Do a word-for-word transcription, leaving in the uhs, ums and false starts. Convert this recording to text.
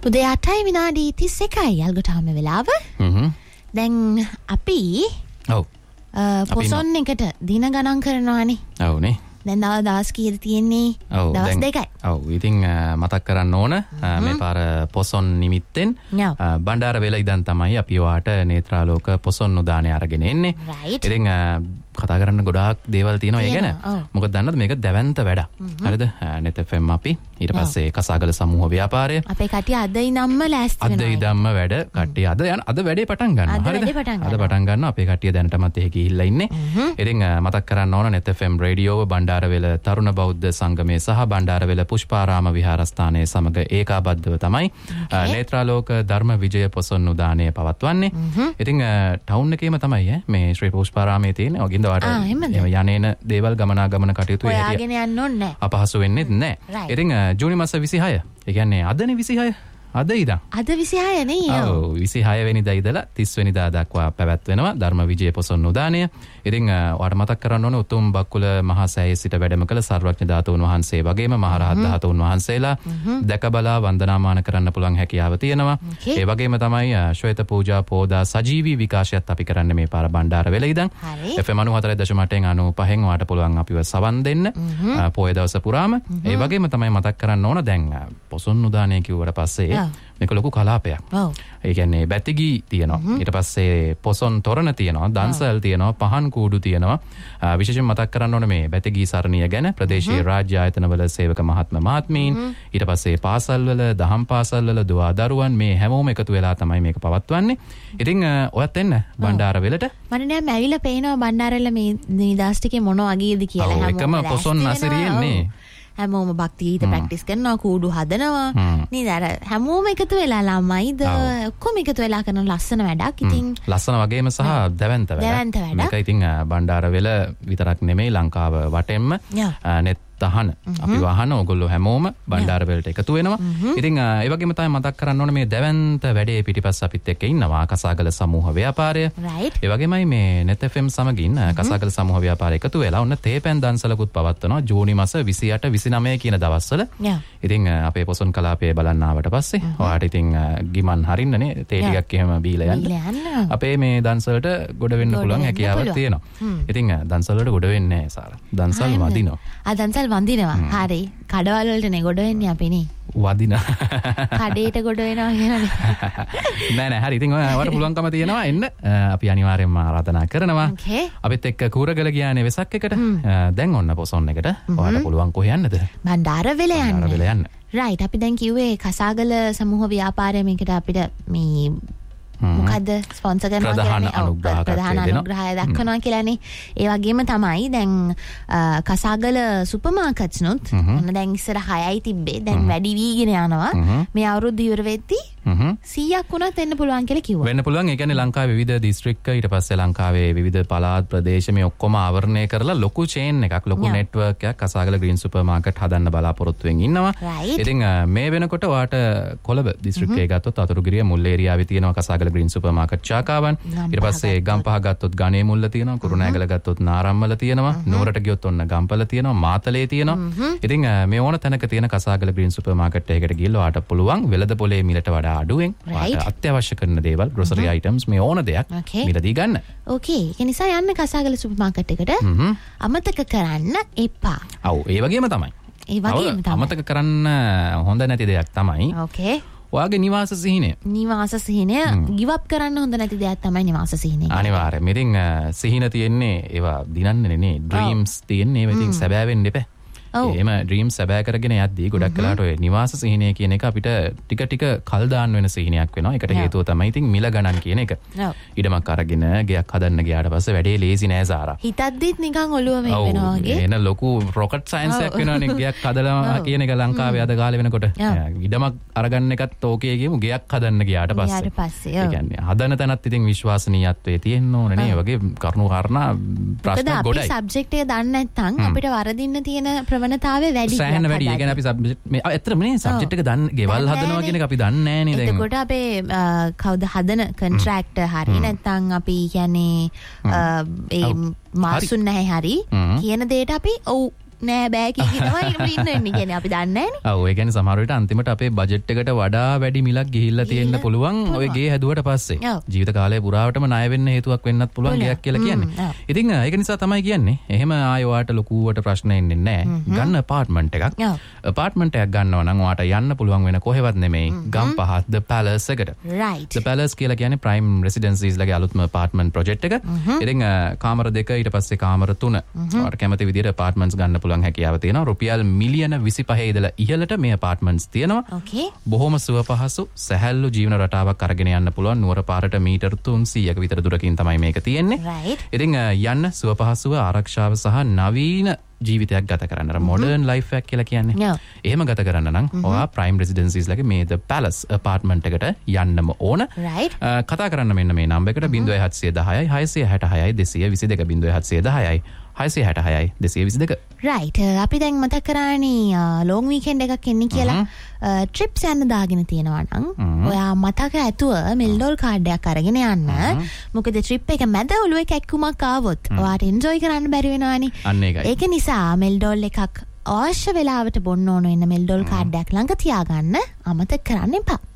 උදේ අටයි විනාඩි තිස් එකයි යල්ගොටාම වෙලාව. හ්ම්. දැන් අපි ඔව්. පොසොන් එකට දින ගණන් කරනවානේ. ඔව්නේ. දැන් දවස් කීයද තියෙන්නේ? දවස් දෙකයි. ඔව්. ඉතින් මතක් කරන්න ඕන මේ පාර පොසොන් නිමිත්තෙන් බණ්ඩාරවේල ඉඳන් තමයි අපි ඔයාට නේත්‍රාලෝක පොසොන් උදානය අරගෙන එන්නේ. ඉතින් කතා කරන්න ගොඩාක් දේවල් තියෙනවා ඒ ගැන. මොකද දන්නවද මේක දැවැන්ත වැඩක්. හරිද? net F M අපි ඊට පස්සේ කසාගල සමූහ ව්‍යාපාරය. අපේ කට්ටිය අද ඉඳන්ම ලෑස්ති වෙනවා. අද ඉඳන්ම වැඩ කට්ටිය අද යන අද වැඩේ පටන් ගන්නවා. හරිද? අද පටන් ගන්නවා අපේ කට්ටිය දැනටමත් එහෙ ගිහිල්ලා ඉන්නේ. ඉතින් මතක් කරන්න ඕන net F M රේඩියෝව බණ්ඩාරවේල තරුණ බෞද්ධ සංගමයේ සහ බණ්ඩාරවේල පුෂ්පාරාම විහාරස්ථානයේ සමග ඒකාබද්ධව තමයි නේත්‍රාලෝක ධර්ම විජය පොසොන් උදානය පවත්වන්නේ. ඉතින් ටවුන් එකේම තමයි ඈ මේ ශ්‍රී පුෂ්පාරාමයේ තියෙන ඔගින්ද වාට යන්නේන දේවල් ගමනාගමන කටයුතු ඒ හැටි ඔයාගෙන යන්න ඕනේ නැහැ. අපහසු වෙන්නේ නැහැ. ඉතින් ජූනි මාස විසිහය. ඒ කියන්නේ අදනේ විසිහය. අද ඉදා. අද විසිහය නේ. ඔව් විසිහය වෙනිදා ඉඳලා තිස් වෙනිදා දක්වා පැවැත්වෙනවා ධර්ම විජය පොසොන් උදානය. ඉතින් ඔයාලට මතක් කරන්න ඕනේ උතුම් බක්කුල මහා සෑයේ සිට වැඩම කළ සර්වඥ ධාතුන් වහන්සේ වගේම මහරහත් ධාතුන් වහන්සේලා දැක බලා වන්දනාමාන කරන්න පුළුවන් හැකියාව තියෙනවා. ඒ වගේම තමයි ශ්වේත පූජා පෝදා සජීවී විකාශයත් අපි කරන්නේ මේ පාර බණ්ඩාරවේල ඉඳන්. F M ninety-four point eight ninety-five ඔයාලට පුළුවන් අපිව සවන් දෙන්න පොය දවස පුරාම. ඒ වගේම තමයි මතක් කරන්න ඕන දැන් පොසොන් උදානය කිව්වට පස්සේ මේක ලොකු කලාපයක්. ඔව්. ඒ කියන්නේ බැතිගී තියෙනවා. ඊට පස්සේ පොසොන් තොරණ තියෙනවා, දන්සල් තියෙනවා, පහන් කූඩු තියෙනවා. විශේෂයෙන් මතක් කරන්න ඕනේ මේ බැතිගී සරණිය ගැන ප්‍රදේශීය රාජ්‍ය ආයතනවල සේවක මහත්ම මහත්මීන්, ඊට පස්සේ පාසල්වල, දහම් පාසල්වල දුවා දරුවන් මේ හැමෝම එකතු වෙලා තමයි මේක පවත්වන්නේ. ඉතින් ඔයත් එන්න බණ්ඩාරවේලට. මම නෑ මැවිලා පේනවා බණ්ඩාරවේල මේ නිදාස් ටිකේ මොන වගේද කියලා හැමෝම. එකම පොසොන් අසිරියෙන්නේ. හැමෝම භක්ති ගීත ප්‍රැක්ටිස් කරනවා, කූඩු හදනවා. නේද? අර හැමෝම එකතු වෙලා ළමයිද ඔක්කොම එකතු වෙලා කරන ලස්සන වැඩක්. ඉතින් ලස්සන වගේම සහ දැවැන්ත වැඩක්. දැවැන්ත වැඩක්. මේක ඉතින් බණ්ඩාරවේල විතරක් නෙමෙයි ලංකාව වටෙන්ම net තහන අපි වහන ඕගොල්ලෝ හැමෝම බණ්ඩාරවේලට එකතු වෙනවා. ඉතින් ඒ වගේම තමයි මතක් කරන්න ඕනේ මේ දැවැන්ත වැඩේ පිටිපස්ස අපිත් එක්ක ඉන්නවා කසාගල සමූහ ව්‍යාපාරය. ඒ වගේමයි මේ net F M සමගින් කසාගල සමූහ ව්‍යාපාරය එකතු වෙලා ඔන්න තේපැන් දන්සලකුත් පවත්වනවා ජූනි මාස විසිඅට විසිනවය කියන දවස්වල. ඉතින් අපේ පොසොන් කලාපය බලන්න ආවට පස්සේ ඔයාලට ඉතින් ගිමන් හරින්නනේ තේ ටිකක් එහෙම බීලා යන්න. අපේ මේ දන්සලට ගොඩ වෙන්න පුළුවන් හැකියාවක් තියෙනවා. ඉතින් දන්සල වලට ගොඩ වෙන්නේ නැහැ සාර. දන්සල් වදිනවා. ආ දන්සල් වඳිනවා. හරි. කඩවල වලටනේ ගොඩ වෙන්නේ අපිනේ. වදින. කඩේට ගොඩ වෙනවා කියලානේ. නෑ නෑ හරි. ඉතින් ඔයාලට පුළුවන්කම තියෙනවා එන්න. අපි අනිවාර්යෙන්ම ආරාධනා කරනවා. අපිත් එක්ක කූරගල ගියානේ වෙසක් එකට. දැන් ඔන්න පොසොන් එකට. ඔයාලට පුළුවන් කොහෙ යන්නද? බණ්ඩාරවේල යන්න. බණ්ඩාරවේල යන්න. රයිට්. අපි දැන් කිව්වේ කසාගල සමූහ ව්‍යාපාරය මේකට අපිට මේ මොකද්ද ස්පොන්සර් කරනවා ප්‍රධාන අනුග්‍රහකත්වය ප්‍රධාන අනුග්‍රහය දක්වනවා කියලානේ. ඒ වගේම තමයි දැන් කසාගල සුපර් මාකට්ස් නුත් ඔන්න දැන් ඉස්සර හයයි තිබ්බේ දැන් වැඩි වීගෙන යනවා. මේ අවුරුද්ද ඉවර වෙද්දී සීයක් වුණත් එන්න පුළුවන් කියලා කිව්වා. වෙන්න පුළුවන්. ඒ කියන්නේ ලංකාවේ විවිධ දිස්ත්‍රික්ක ඊට පස්සේ ලංකාවේ විවිධ පළාත් ප්‍රදේශ මේ ඔක්කොම ආවරණය කරලා ලොකු චේන් එකක් ලොකු නෙට්වර්ක් එකක් කසාගල ග්‍රීන් සුපර් මාකට් හදන්න බලාපොරොත්තු වෙමින් ඉන්නවා. ඉතින් මේ වෙනකොට ඔයාට කොළඹ දිස්ත්‍රික්කය ගත්තොත් අතුරුගිරිය මුල් ඒරියාවේ තියෙනවා කසාගල ග්‍රීන් සුපර් මාකට් ශාඛාවන්. ඊට පස්සේ ගම්පහ ගත්තොත් ගණේ මුල්ල තියෙනවා, කුරුණෑගල ගත්තොත් නාරම්මල තියෙනවා, නුවරට ගියොත් ඔන්න ගම්පල තියෙනවා, මාතලේ තියෙනවා. ඉතින් මේ ඕන තැනක තියෙන කසාගල ග්‍රීන් සුපර් මාකට් එකකට ගිහලා ඔයාට පුළුවන් වෙළඳ පොලේ මිලට වඩා අඩුවෙන් අත්‍යවශ්‍ය කරන දේවල් grocery items මේ ඕන දෙයක් මිලදී ගන්න. ඕකේ. ඒ නිසා යන්න කසාගල සුපර් මාකට් එකට. අමතක කරන්න එපා. ඔව් ඒ වගේම තමයි. ඒ වගේම තමයි. අමතක කරන්න හොඳ නැති දෙයක් තමයි. ඕකේ. ඔයාගේ නිවාස සිහිනය. නිවාස සිහිනය give up කරන්න හොඳ නැති දෙයක් තමයි නිවාස සිහිනය. අනිවාර්යයෙන්. ඉතින් සිහින තියෙන්නේ ඒවා දිනන්නේ නේ. dreams තියෙන්නේ ඒවා ඉතින් සැබෑ වෙන්න එපා. එහෙම ඩ්‍රීම් සැබෑ කරගෙන යද්දී ගොඩක් වෙලාවට ඔය නිවාස සිහිනය කියන එක අපිට ටික ටික කල් දාන්න වෙන සිහිනයක් වෙනවා. ඒකට හේතුව තමයි ඉතින් මිල ගණන් කියන එක. ඉඩමක් අරගෙන ගයක් හදන්න ගියාට පස්සේ වැඩේ ලේසි නෑ සාරා. හිතද්දිත් නිකන් ඔළුව මේ වෙනවා වගේ. එන ලොකු රොකට් සයන්ස් එකක් වෙනවනේ ගයක් හදලා කියන එක ලංකාවේ අද කාලේ වෙනකොට. ඉඩමක් අරගන්න එකත් ඕකේ කියමු ගයක් හදන්න ගියාට පස්සේ. ඒ කියන්නේ හදන තැනත් ඉතින් විශ්වාසනීයත්වයේ තියෙන්න ඕනේ නේ. වගේ කරුණු කාරණා ප්‍රශ්න ගොඩයි. අපි සබ්ජෙක්ට් එක දන්නේ නැත්නම් අපිට වරදින්න තියෙන ප්‍රවණතාවය වැඩි. සෑහෙන වැඩි. ඒ කියන්නේ අපි සබ්ජෙක්ට් මේ ඇත්තටම නේ සබ්ජෙක්ට් එක දන්න ගෙවල් හදනවා කියන එක අපි දන්නේ නැහැ නේද දැන්. එතකොට අපේ කවුද හදන කොන්ට්‍රැක්ටර් හරි නැත්නම් අපි කියන්නේ ඒ මාසුන් නැහැ හරි කියන දෙයට අපි ඔව් නෑ බෑ කියනවා ඊට ඉන්න කියන්නේ අපි දන්නේ නෑනේ. ඔව් ඒ කියන්නේ සමහර විට අන්තිමට අපේ බජට් එකට වඩා වැඩි මිලක් ගිහිල්ලා තියෙන්න පුළුවන් ඔය ගේ හැදුවට පස්සේ. ජීවිත කාලය පුරාවටම ණය වෙන්න හේතුවක් වෙන්නත් පුළුවන් ගයක් කියලා කියන්නේ. ඉතින් ඒක නිසා තමයි කියන්නේ එහෙම ආයෙ ඔයාට ලොකුවට ප්‍රශ්න එන්නේ නෑ. ගන්න අපාර්ට්මන්ට් එකක්. අපාර්ට්මන්ට් එකක් ගන්නවා නම් ඔයාට යන්න පුළුවන් වෙන කොහෙවත් නෙමෙයි ගම්පහ The Palace එකට. Right. The Palace කියලා කියන්නේ Prime Residencies ලගේ අලුත්ම අපාර්ට්මන්ට් ප්‍රොජෙක්ට් එක. ඉතින් කාමර දෙක ඊට පස්සේ කාමර තුන. ඔයාට කැමති විදිහට අපාර්ට්මන්ට්ස් ගන්න පුළුවන් හැකියාව තියෙනවා. රුපියල් මිලියන විසිපහ ඉඳලා ඉහළට මේ අපාර්ට්මන්ට්ස් තියෙනවා. Okay. බොහොම සුව පහසු සැහැල්ලු ජීවන රටාවක් අරගෙන යන්න පුළුවන්. නුවර පාරට මීටර් තුන්සීයක විතර දුරකින් තමයි මේක තියෙන්නේ. Right. ඉතින් යන්න සුව පහසුව ආරක්ෂාව සහ නවීන ජීවිතයක් ගත කරන්න. අර මොඩර්න් ලයිෆ් එකක් කියලා කියන්නේ. එහෙම ගත කරන්න නම් ඔයා ප්‍රයිම් රෙසිඩෙන්සිස් ලගේ මේ The Palace අපාර්ට්මන්ට් එකට යන්නම ඕන. Right. කතා කරන්න මෙන්න මේ නම්බර් එකට zero one seven zero zero six six six two two two zero one seven zero zero six six six two two two. Right අපි දැන් මතක් කරානේ ලොන් වීකෙන්ඩ් එකක් එන්නේ කියලා ට්‍රිප්ස් යන්න දාගෙන තියෙනවා නම් ඔයා මතක ඇතුව මෙල්ඩෝල් කාඩ් එකක් අරගෙන යන්න. මොකද ට්‍රිප් එක මැද ඔළුවේ කැක්කුමක් ආවොත් ඔයාට එන්ජොයි කරන්න බැරි වෙනවනේ. අන්න ඒකයි. ඒක නිසා මෙල්ඩෝල් එකක් අවශ්‍ය වෙලාවට බොන්න ඕන වෙන මෙල්ඩෝල් කාඩ් එකක් ළඟ තියාගන්න අමතක කරන්න එපා.